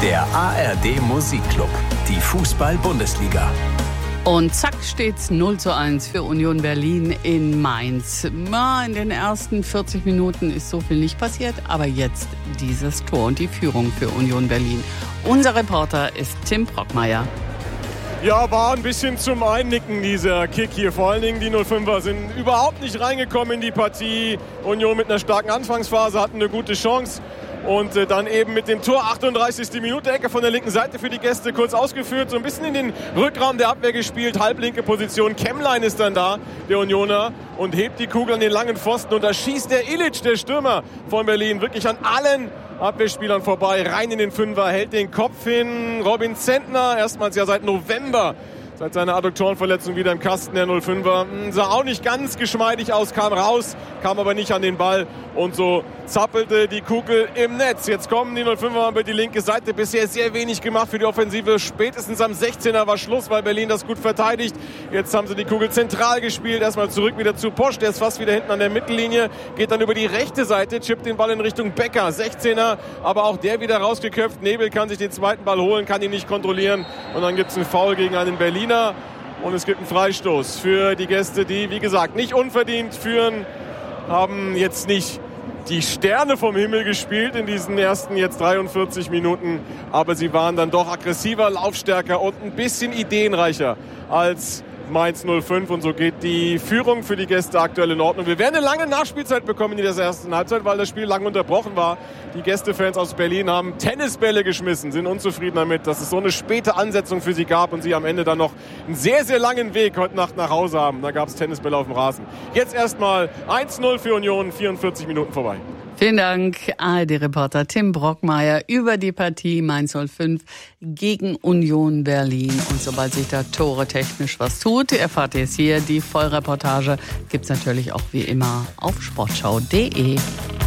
Der ARD Musikclub, die Fußball-Bundesliga. Und zack steht's 0:1 für Union Berlin in Mainz. In den ersten 40 Minuten ist so viel nicht passiert, aber jetzt dieses Tor und die Führung für Union Berlin. Unser Reporter ist Tim Brockmeier. Ja, war ein bisschen zum Einnicken dieser Kick hier. Vor allen Dingen die 05er sind überhaupt nicht reingekommen in die Partie. Union mit einer starken Anfangsphase hatten eine gute Chance. Und dann eben mit dem Tor, 38. Minute, Ecke von der linken Seite für die Gäste, kurz ausgeführt, so ein bisschen in den Rückraum der Abwehr gespielt, halblinke Position. Kemmlein ist dann da, der Unioner, und hebt die Kugel an den langen Pfosten. Und da schießt der Ilic, der Stürmer von Berlin, wirklich an allen Abwehrspielern vorbei, rein in den Fünfer, hält den Kopf hin. Robin Zentner, erstmals ja seit November, seit seiner Adduktorenverletzung wieder im Kasten, der 05er. Sah auch nicht ganz geschmeidig aus, kam raus, kam aber nicht an den Ball. Und so zappelte die Kugel im Netz. Jetzt kommen die 05er über die linke Seite. Bisher sehr wenig gemacht für die Offensive. Spätestens am 16er war Schluss, weil Berlin das gut verteidigt. Jetzt haben sie die Kugel zentral gespielt. Erstmal zurück wieder zu Posch. Der ist fast wieder hinten an der Mittellinie. Geht dann über die rechte Seite, chippt den Ball in Richtung Becker. 16er, aber auch der wieder rausgeköpft. Nebel kann sich den zweiten Ball holen, kann ihn nicht kontrollieren. Und dann gibt es einen Foul gegen einen Berliner. Und es gibt einen Freistoß für die Gäste, die, wie gesagt, nicht unverdient führen. Haben jetzt nicht die Sterne vom Himmel gespielt in diesen ersten jetzt 43 Minuten. Aber sie waren dann doch aggressiver, laufstärker und ein bisschen ideenreicher als Mainz 05. Und so geht die Führung für die Gäste aktuell in Ordnung. Wir werden eine lange Nachspielzeit bekommen in dieser ersten Halbzeit, weil das Spiel lang unterbrochen war. Die Gästefans aus Berlin haben Tennisbälle geschmissen, sind unzufrieden damit, dass es so eine späte Ansetzung für sie gab und sie am Ende dann noch einen sehr, sehr langen Weg heute Nacht nach Hause haben. Da gab es Tennisbälle auf dem Rasen. Jetzt erstmal 1:0 für Union, 44 Minuten vorbei. Vielen Dank, ARD-Reporter Tim Brockmeier über die Partie Mainz 05 gegen Union Berlin. Und sobald sich da tore-technisch was tut, erfahrt ihr es hier. Die Vollreportage gibt's natürlich auch wie immer auf sportschau.de.